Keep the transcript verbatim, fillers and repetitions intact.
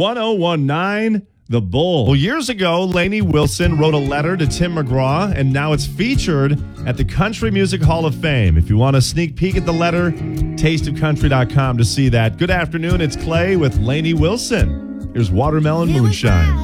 one oh one nine The Bull. Well, years ago, Lainey Wilson wrote a letter to Tim McGraw, and now it's featured at the Country Music Hall of Fame. If you want a sneak peek at the letter, taste of country dot com to see that. Good afternoon, it's Clay with Lainey Wilson. Here's Watermelon Moonshine.